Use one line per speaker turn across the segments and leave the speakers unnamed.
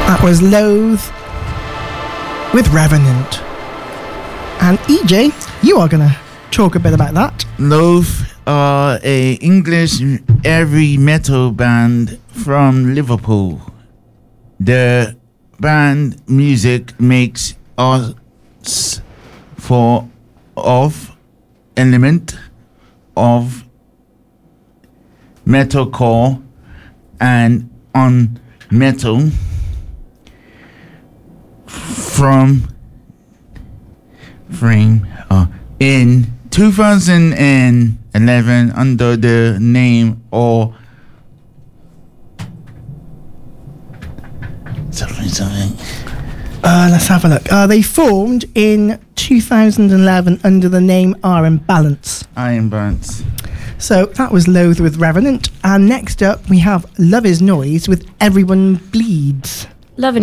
That was Loathe with Revenant. And EJ, you are going to talk a bit about that.
Loathe are a English heavy metal band from Liverpool. The band music makes us for of element of metalcore and on metal from frame in 2011 under the name or something.
Let's have a look. They formed in 2011 under the name Iron Balance.
Iron Balance.
So that was Loathe with Revenant. And next up we have Love Is Noise with Everyone Bleeds.
That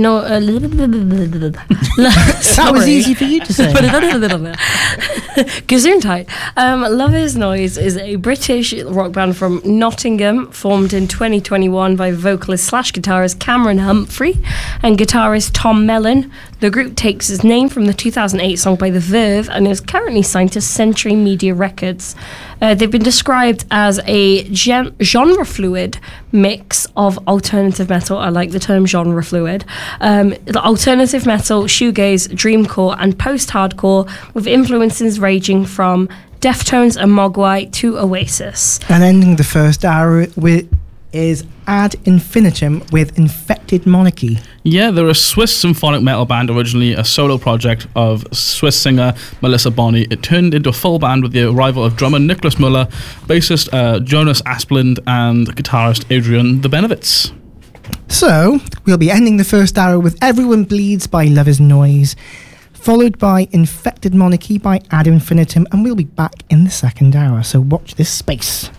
was easy for you to say.
Gesundheit. Love Is Noise is a British rock band from Nottingham, formed in 2021 by vocalist / guitarist Cameron Humphrey and guitarist Tom Mellon. The group takes its name from the 2008 song by The Verve and is currently signed to Century Media Records. They've been described as a genre fluid mix of alternative metal. I like the term genre fluid. Alternative metal, shoegaze, dreamcore, and post-hardcore, with influences ranging from Deftones and Mogwai to Oasis.
And ending the first hour is Ad Infinitum with Infected Monarchy.
Yeah, they're a Swiss symphonic metal band, originally a solo project of Swiss singer Melissa Bonney. It turned into a full band with the arrival of drummer Nicholas Muller, bassist Jonas Asplund, and guitarist Adrian the Benevitz.
So, we'll be ending the first hour with Everyone Bleeds by Love Is Noise, followed by Infected Monarchy by Ad Infinitum, and we'll be back in the second hour, so watch this space.